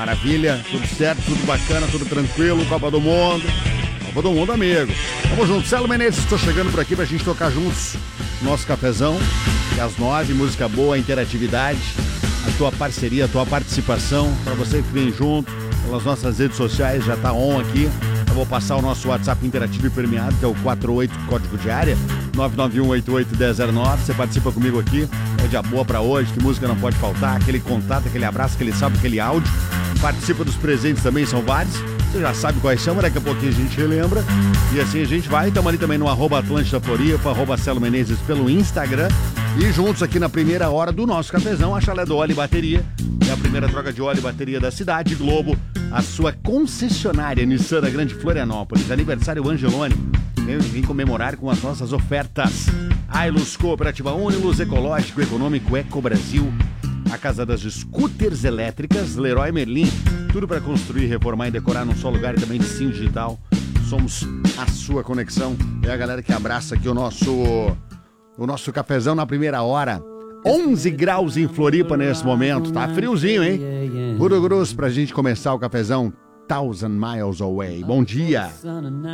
Maravilha, tudo certo, tudo bacana, tudo tranquilo, Copa do Mundo, amigo. Tamo junto, Celo Menezes, estou chegando por aqui pra gente tocar juntos nosso cafezão, que às 9, música boa, interatividade, a tua parceria, a tua participação, pra você que vem junto, pelas nossas redes sociais, já tá on aqui. Eu vou passar o nosso WhatsApp interativo e premiado, que é o 48, código de área, 991881009. Você participa comigo aqui, é dia boa pra hoje, que música não pode faltar, aquele contato, aquele abraço, aquele salve, aquele áudio. Participa dos presentes também, são vários. Você já sabe quais são, daqui a pouquinho a gente relembra. E assim a gente vai, estamos ali também no @Atlântida Floripa, @Celo Menezes pelo Instagram. E juntos aqui na primeira hora do nosso cafezão, a Chalé do Óleo e Bateria. É a primeira troca de óleo e bateria da cidade. Globo, a sua concessionária Nissan da Grande Florianópolis. Aniversário Angelone. Vem comemorar com as nossas ofertas. Ailus Cooperativa Unilus, Ecológico, Econômico, Eco Brasil. A Casa das Scooters Elétricas, Leroy Merlin. Tudo para construir, reformar e decorar num só lugar, e também de Sim Digital. Somos a sua conexão. É a galera que abraça aqui o nosso cafezão na primeira hora. 11 graus em Floripa nesse momento. Tá friozinho, hein? Guru Gurus pra gente começar o cafezão. 1000 Miles Away. Bom dia.